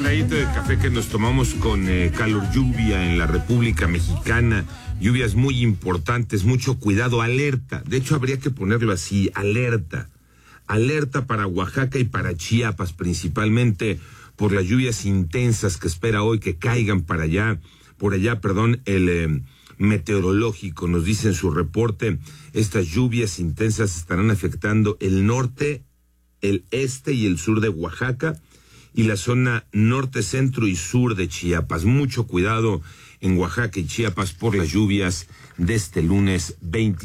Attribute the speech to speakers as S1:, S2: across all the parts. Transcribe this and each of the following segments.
S1: tadito de café que nos tomamos con calor, lluvia en la República Mexicana, lluvias muy importantes, mucho cuidado, alerta. De hecho, habría que ponerlo así, alerta. Alerta para Oaxaca y para Chiapas, principalmente por las lluvias intensas que espera hoy que caigan por allá, el meteorológico nos dice en su reporte, estas lluvias intensas estarán afectando el norte, el este y el sur de Oaxaca y la zona norte, centro y sur de Chiapas. Mucho cuidado en Oaxaca y Chiapas por las lluvias de este lunes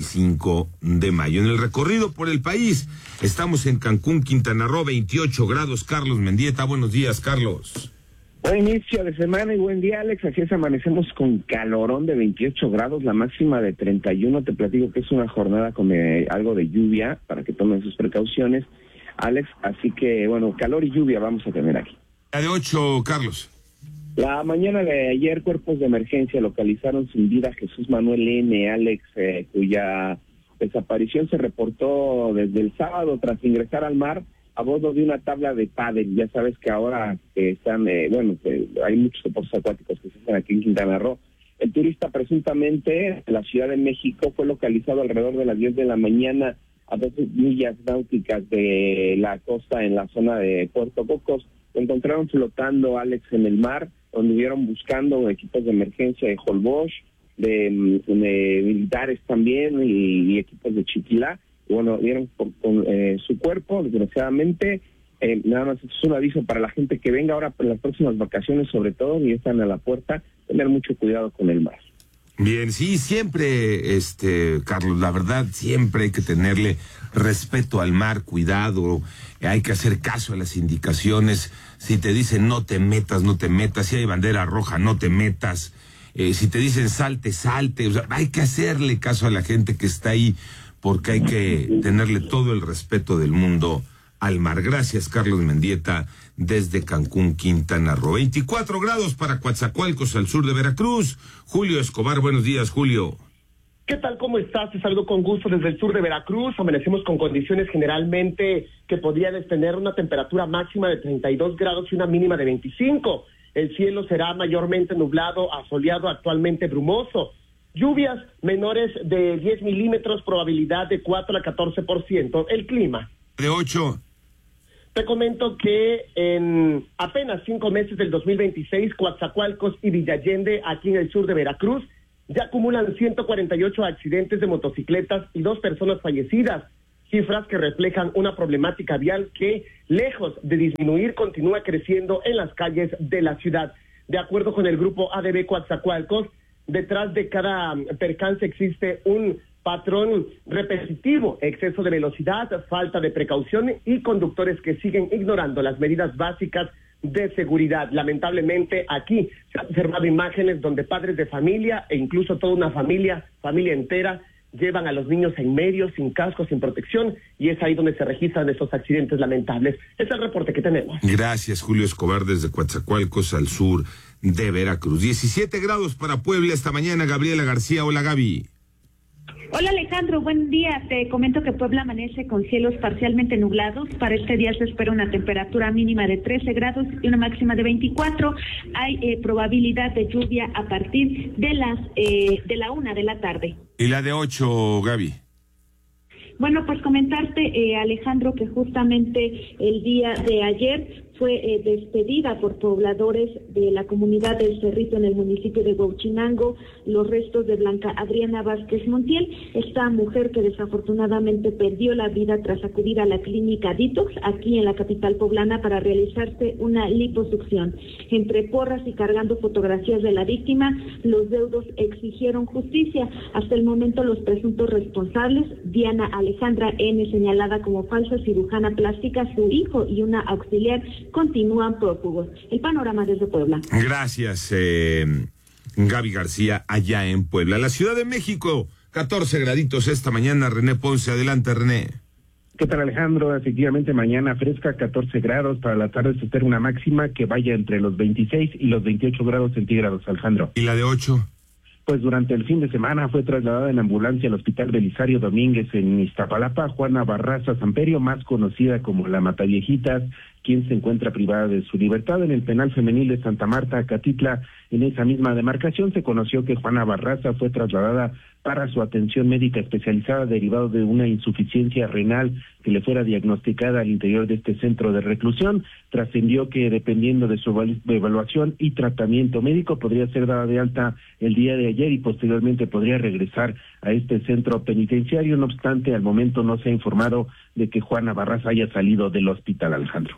S1: 25 de mayo. En el recorrido por el país, estamos en Cancún, Quintana Roo, 28 grados. Carlos Mendieta, buenos días, Carlos.
S2: Buen inicio de semana y buen día, Alex. Así es, amanecemos con calorón de 28 grados, la máxima de 31. Te platico que es una jornada con algo de lluvia para que tomen sus precauciones, Alex. Así que, bueno, calor y lluvia vamos a tener aquí.
S1: La de 8, Carlos.
S2: La mañana de ayer, cuerpos de emergencia localizaron sin vida a Jesús Manuel N., Alex, cuya desaparición se reportó desde el sábado tras ingresar al mar a bordo de una tabla de pádel. Ya sabes que ahora están, hay muchos deportes acuáticos que se hacen aquí en Quintana Roo. El turista presuntamente de la Ciudad de México fue localizado alrededor de las 10 de la mañana a 12 millas náuticas de la costa en la zona de Puerto Cocos. Lo encontraron flotando, Alex, en el mar, donde estuvieron buscando equipos de emergencia de Holbox, de militares también y equipos de Chiquilá. Y bueno, vieron con su cuerpo, desgraciadamente. Nada más es un aviso para la gente que venga ahora por las próximas vacaciones, sobre todo, y están a la puerta, tener mucho cuidado con el mar.
S1: Bien, sí, siempre, Carlos, la verdad, siempre hay que tenerle respeto al mar, cuidado, hay que hacer caso a las indicaciones. Si te dicen no te metas, no te metas, si hay bandera roja, no te metas, si te dicen salte, salte, o sea, hay que hacerle caso a la gente que está ahí, porque hay que tenerle todo el respeto del mundo al mar. Gracias, Carlos Mendieta, desde Cancún, Quintana Roo. 24 grados para Coatzacoalcos, al sur de Veracruz. Julio Escobar, buenos días, Julio.
S3: ¿Qué tal? ¿Cómo estás? Te saludo con gusto desde el sur de Veracruz. Amanecemos con condiciones generalmente que podrían tener una temperatura máxima de 32 grados y una mínima de 25. El cielo será mayormente nublado, asoleado, actualmente brumoso. Lluvias menores de 10 milímetros, probabilidad de 4 a 14%. El clima.
S1: De 8.
S3: Te comento que en apenas 5 meses del 2026, Coatzacoalcos y Villallende, aquí en el sur de Veracruz, ya acumulan 148 accidentes de motocicletas y 2 personas fallecidas, cifras que reflejan una problemática vial que, lejos de disminuir, continúa creciendo en las calles de la ciudad. De acuerdo con el grupo ADB Coatzacoalcos, detrás de cada percance existe un patrón repetitivo: exceso de velocidad, falta de precaución y conductores que siguen ignorando las medidas básicas de seguridad. Lamentablemente aquí se han observado imágenes donde padres de familia e incluso toda una familia entera, llevan a los niños en medio, sin casco, sin protección, y es ahí donde se registran estos accidentes lamentables. Es el reporte que tenemos.
S1: Gracias, Julio Escobar, desde Coatzacoalcos, al sur de Veracruz. 17 grados para Puebla esta mañana. Gabriela García, hola, Gaby.
S4: Hola Alejandro, buen día. Te comento que Puebla amanece con cielos parcialmente nublados. Para este día se espera una temperatura mínima de 13 grados y una máxima de 24. Hay probabilidad de lluvia a partir de la 1 de la tarde.
S1: ¿Y la de 8, Gaby?
S4: Bueno, pues comentarte, Alejandro, que justamente el día de ayer fue despedida por pobladores de la comunidad del Cerrito en el municipio de Huauchinango los restos de Blanca Adriana Vázquez Montiel, esta mujer que desafortunadamente perdió la vida tras acudir a la clínica Detox aquí en la capital poblana para realizarse una liposucción. Entre porras y cargando fotografías de la víctima, los deudos exigieron justicia. Hasta el momento los presuntos responsables, Diana Alejandra N., señalada como falsa cirujana plástica, su hijo y una auxiliar, continúan prófugos. El panorama desde Puebla.
S1: Gracias, Gaby García, allá en Puebla. La Ciudad de México, 14 graditos esta mañana. René Ponce, adelante, René.
S2: ¿Qué tal, Alejandro? Efectivamente, mañana fresca, 14 grados. Para la tarde se espera una máxima que vaya entre los 26 y los 28 grados centígrados, Alejandro.
S1: ¿Y la de 8?
S2: Pues durante el fin de semana fue trasladada en ambulancia al hospital Belisario Domínguez en Iztapalapa Juana Barraza Samperio, más conocida como la Mataviejitas, quien se encuentra privada de su libertad. En el penal femenil de Santa Marta, Acatitla, en esa misma demarcación, se conoció que Juana Barraza fue trasladada para su atención médica especializada derivado de una insuficiencia renal que le fuera diagnosticada al interior de este centro de reclusión. Trascendió que dependiendo de su evaluación y tratamiento médico podría ser dada de alta el día de ayer y posteriormente podría regresar a este centro penitenciario. No obstante, al momento no se ha informado de que Juana Barraza haya salido del hospital, Alejandro.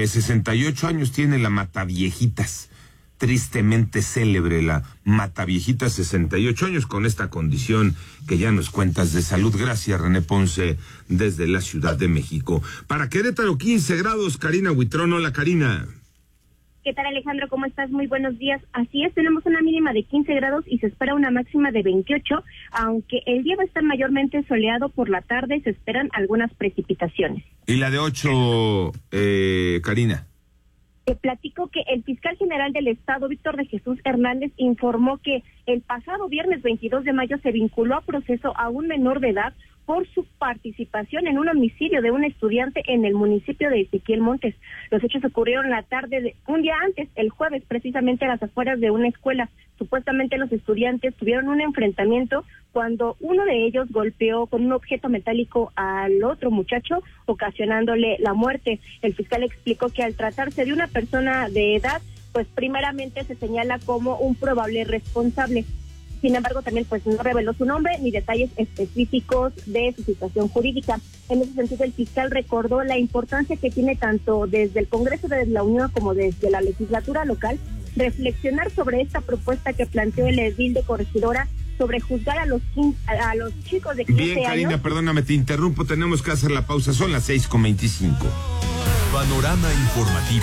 S1: 68 años tiene la Mataviejitas. Tristemente célebre la Mataviejitas, 68 años con esta condición que ya nos cuentas de salud. Gracias, René Ponce, desde la Ciudad de México. Para Querétaro, 15 grados, Karina Huitrón. Hola, Karina.
S5: ¿Qué tal, Alejandro? ¿Cómo estás? Muy buenos días. Así es, tenemos una mínima de 15 grados y se espera una máxima de 28, aunque el día va a estar mayormente soleado. Por la tarde se esperan algunas precipitaciones.
S1: ¿Y la de 8, Karina?
S5: Te platico que el fiscal general del Estado, Víctor de Jesús Hernández, informó que el pasado viernes 22 de mayo se vinculó a proceso a un menor de edad por su participación en un homicidio de un estudiante en el municipio de Ezequiel Montes. Los hechos ocurrieron la tarde de un día antes, el jueves, precisamente a las afueras de una escuela. Supuestamente los estudiantes tuvieron un enfrentamiento cuando uno de ellos golpeó con un objeto metálico al otro muchacho, ocasionándole la muerte. El fiscal explicó que al tratarse de una persona de edad, pues primeramente se señala como un probable responsable. Sin embargo, también pues no reveló su nombre ni detalles específicos de su situación jurídica. En ese sentido, el fiscal recordó la importancia que tiene tanto desde el Congreso de la Unión como desde la legislatura local reflexionar sobre esta propuesta que planteó el edil de Corregidora sobre juzgar a los chicos de 15 años.
S1: Bien, Karina, perdóname, te interrumpo, tenemos que hacer la pausa, son las 6:25.
S6: Panorama informativo.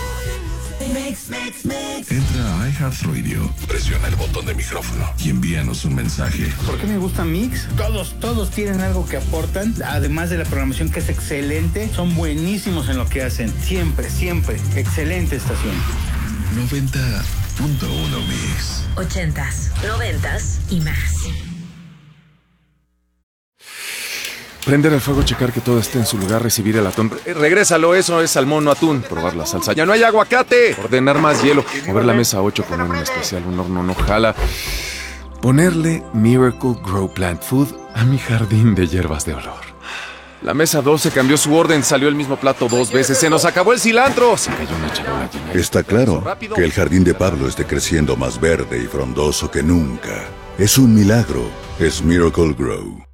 S6: Entra a iHeartRadio, presiona el botón de micrófono y envíanos un mensaje.
S7: ¿Por qué me gusta Mix? Todos tienen algo que aportan, además de la programación que es excelente, son buenísimos en lo que hacen, siempre, excelente estación.
S6: 90.1 Mix.
S8: 80s, 90s y más.
S9: Prender el fuego, checar que todo esté en su lugar, recibir el atún. Regrésalo, eso es salmón, no atún. Probar la salsa. ¡Ya no hay aguacate! Ordenar más hielo. Mover la mesa 8, poner un especial, un horno no jala. Ponerle Miracle Grow Plant Food a mi jardín de hierbas de olor. La mesa 12 cambió su orden, salió el mismo plato 2 veces. ¡Se nos acabó el cilantro! Se cayó una charola llena.
S6: Está claro que el jardín de Pablo esté creciendo más verde y frondoso que nunca. Es un milagro. Es Miracle Grow.